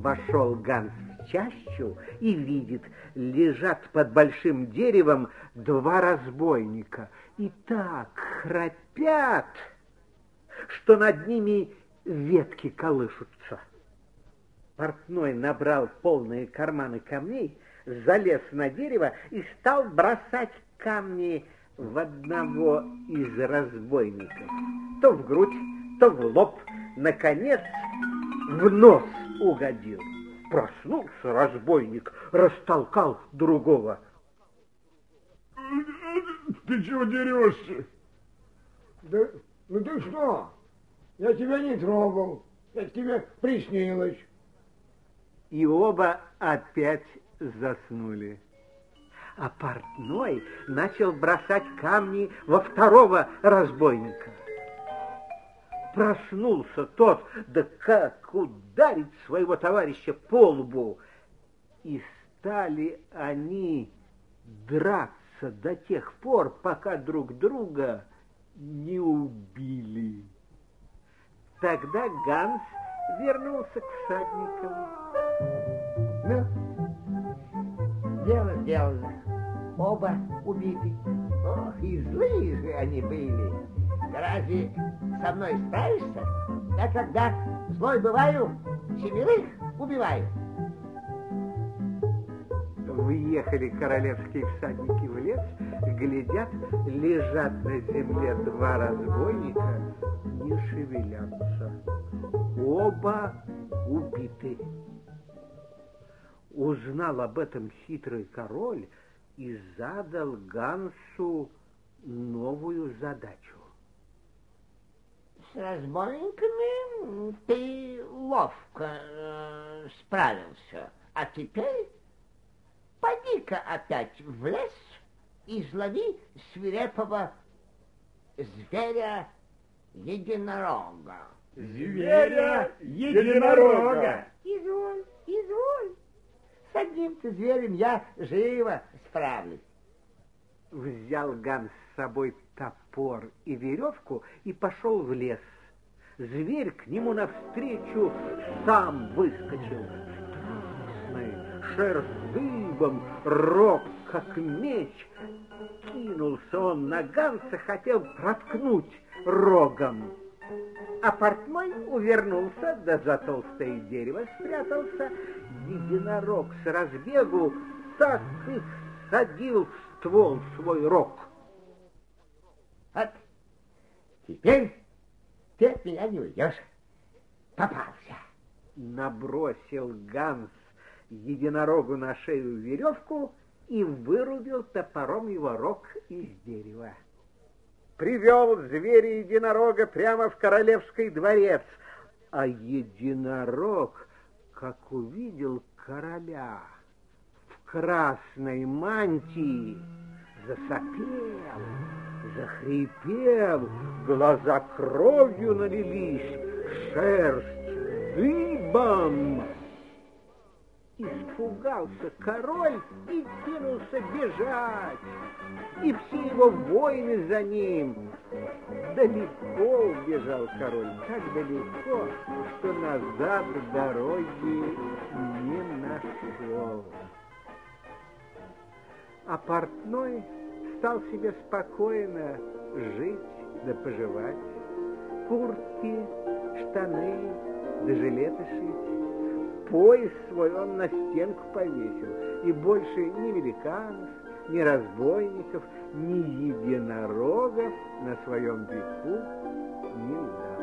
Вошел Ганс в чащу и видит, лежат под большим деревом два разбойника. И так храпят, что над ними ветки колышутся. Портной набрал полные карманы камней, залез на дерево и стал бросать камни в одного из разбойников. То в грудь, то в лоб, наконец, в нос угодил. Проснулся разбойник, растолкал другого. Ты чего дерешься? Да, ну ты что? Я тебя не трогал, это тебе приснилось. И оба опять заснули. А портной начал бросать камни во второго разбойника. Проснулся тот, да как ударить своего товарища по лбу. И стали они драться до тех пор, пока друг друга не убили. Тогда Ганс вернулся к всадникам. Ну, дело сделано. Оба убиты. Ох, и злые же они были. Да разве со мной справишься? Я когда злой бываю, семерых убиваю. Въехали королевские всадники в лес, глядят, лежат на земле два разбойника, не шевелятся. Оба убиты. Узнал об этом хитрый король и задал Гансу новую задачу. С разбойниками ты ловко справился, а теперь поди-ка опять в лес и излови свирепого зверя-единорога. Зверя-единорога! Изволь, изволь. С одним-то зверем я живо справлюсь. Взял Ганс с собой топор и веревку и пошел в лес. Зверь к нему навстречу сам выскочил. Страшный, шерсть дыбом, рог как меч. Кинулся он на Ганса, хотел проткнуть рогом. А портной увернулся, да за толстое дерево спрятался. Единорог с разбегу так и всадил в ствол свой рог. Вот теперь ты от меня не уйдешь. Попался. Набросил Ганс единорогу на шею веревку и вырубил топором его рог из дерева. Привел зверя-единорога прямо в королевский дворец, а единорог, как увидел короля в красной мантии, засопел, захрипел, глаза кровью налились, шерсть дыбом. Испугался король и кинулся бежать, и все его воины за ним. Далеко убежал король, так далеко, что назад дороги не нашел. А портной стал себе спокойно жить да поживать, куртки, штаны да жилеты шить. Пояс свой он на стенку повесил, и больше ни великанов, ни разбойников, ни единорогов на своем веку не видал.